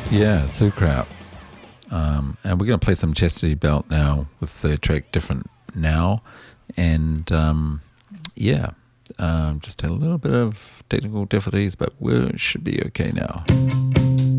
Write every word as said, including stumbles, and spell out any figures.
Yeah, Zookraut. Um, and we're going to play some Chastity Belt now with the track Different Now. And um, yeah, um, just had a little bit of technical difficulties, but we should be okay now.